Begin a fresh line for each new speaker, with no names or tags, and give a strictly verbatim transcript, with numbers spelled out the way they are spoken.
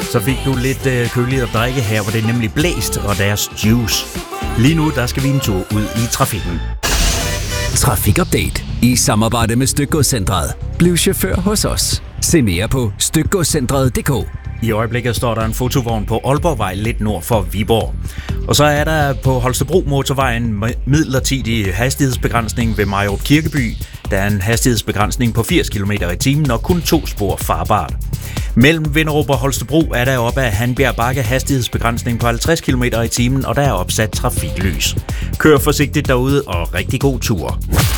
Så fik du lidt øh, køligt at drikke her, hvor det nemlig blæst, og deres juice. Lige nu, der skal vi en tur ud i trafikken.
Trafikupdate i samarbejde med Stykgodscentret. Bliv chauffør hos os. Se mere på stykgodscentret punktum d k.
I øjeblikket står der en fotovogn på Aalborgvej lidt nord for Viborg. Og så er der på Holstebro motorvejen midlertidig hastighedsbegrænsning ved Majrup Kirkeby. Der er en hastighedsbegrænsning på firs kilometer i timen og kun to spor farbart. Mellem Vinderup og Holstebro er der oppe af Hanbjerg Bakke hastighedsbegrænsning på halvtreds kilometer i timen, og der er opsat trafiklys. Kør forsigtigt derude og rigtig god tur.